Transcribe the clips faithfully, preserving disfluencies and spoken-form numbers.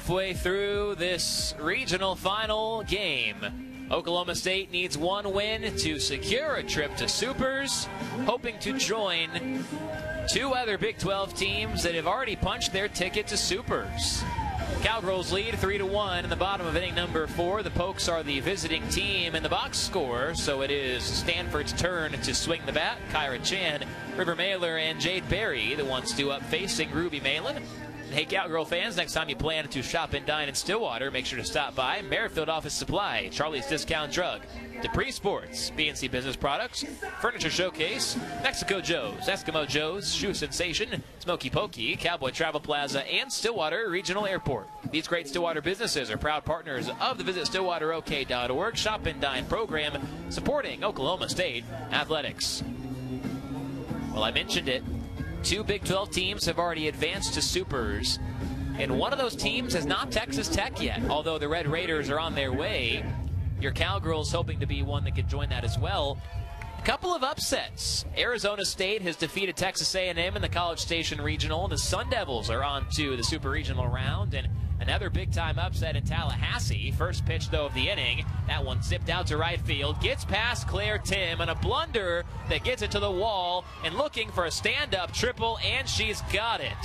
halfway through this regional final game. Oklahoma State needs one win to secure a trip to Supers, hoping to join two other Big twelve teams that have already punched their ticket to Supers. Cowgirls lead three to one in the bottom of inning number four. The Pokes are the visiting team in the box score, so it is Stanford's turn to swing the bat. Kyra Chan, River Mailer, and Jade Berry, the ones due up facing Ruby Malin. Hey, Cowgirl fans, next time you plan to shop and dine in Stillwater, make sure to stop by Merrifield Office Supply, Charlie's Discount Drug, Dupree Sports, B and C Business Products, Furniture Showcase, Mexico Joe's, Eskimo Joe's, Shoe Sensation, Smoky Pokey, Cowboy Travel Plaza, and Stillwater Regional Airport. These great Stillwater businesses are proud partners of the Visit Stillwater O K dot org Shop and Dine program supporting Oklahoma State athletics. Well, I mentioned it. Two Big twelve teams have already advanced to Supers, and one of those teams is not Texas Tech yet, although the Red Raiders are on their way. Your Cowgirls hoping to be one that could join that as well. A couple of upsets. Arizona State has defeated Texas A and M in the College Station Regional, and the Sun Devils are on to the Super Regional round, and another big-time upset in Tallahassee. First pitch, though, of the inning. That one zipped out to right field. Gets past Claire Tim, and a blunder that gets it to the wall, and looking for a stand-up triple, and she's got it.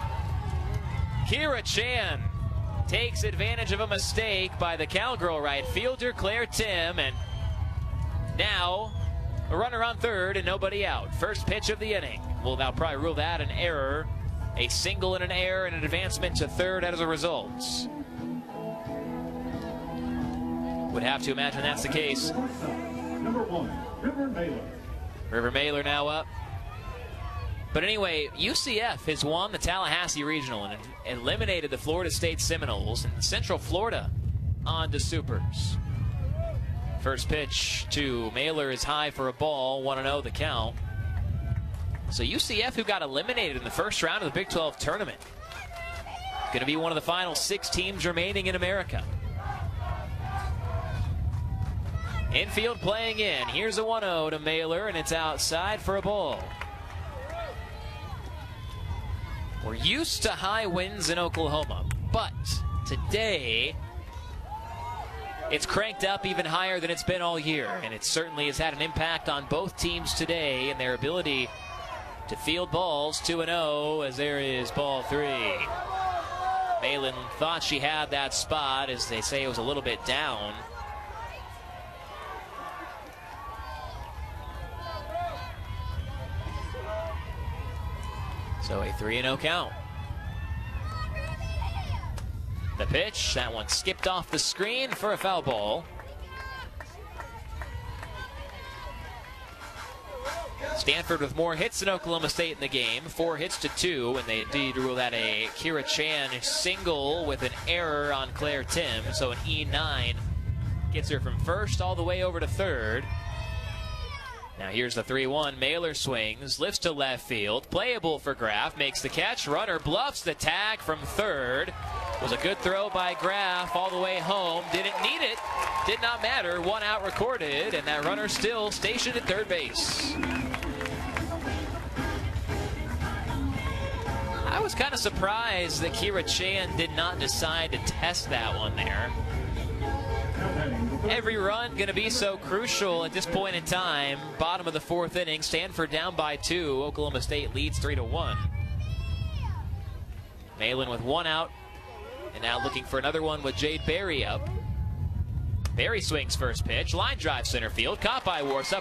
Kira Chan takes advantage of a mistake by the Cowgirl right fielder, Claire Tim, and now a runner on third and nobody out. First pitch of the inning. Well, they'll probably rule that an error. A single and an error and an advancement to third as a result. Would have to imagine that's the case. Number one, River Mailer. River Mailer now up. But anyway, U C F has won the Tallahassee Regional and eliminated the Florida State Seminoles, and Central Florida on to Supers. First pitch to Mailer is high for a ball, one and oh the count. So U C F, who got eliminated in the first round of the Big twelve tournament, going to be one of the final six teams remaining in America. Infield playing in. Here's a one oh to Mailer, and it's outside for a ball. We're used to high winds in Oklahoma, but today it's cranked up even higher than it's been all year, and it certainly has had an impact on both teams today and their ability to field balls. Two and oh as there is ball three. Malin thought she had that spot, as they say it was a little bit down. So a three and oh count. The pitch, that one skipped off the screen for a foul ball. Stanford with more hits than Oklahoma State in the game, four hits to two, and they did rule that a Kira Chan single with an error on Claire Tim, so an E nine gets her from first all the way over to third. Now here's the three one. Mailer swings, lifts to left field, playable for Graff, makes the catch, runner bluffs the tag from third. Was a good throw by Graff all the way home, didn't need it, did not matter, one out recorded, and that runner still stationed at third base. I was kind of surprised that Kira Chan did not decide to test that one there. Every run going to be so crucial at this point in time. Bottom of the fourth inning, Stanford down by two. Oklahoma State leads three to one. Malin with one out, and now looking for another one with Jade Berry up. Berry swings first pitch, line drive center field, caught by Warsup.